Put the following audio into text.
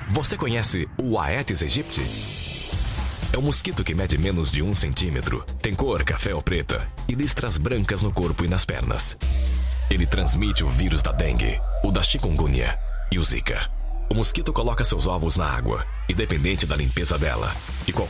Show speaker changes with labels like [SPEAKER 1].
[SPEAKER 1] Você conhece o Aedes aegypti? É um mosquito que mede menos de 1 centímetro, tem cor café ou preta e listras brancas no corpo e nas pernas. Ele transmite o vírus da dengue, o da chikungunya e o zika. O mosquito coloca seus ovos na água, independente da limpeza dela, e